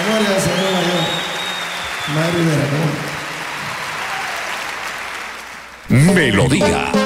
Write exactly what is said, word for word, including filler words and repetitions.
memoria del señor mayor. Madre Rivera, ¿cómo? Melodía.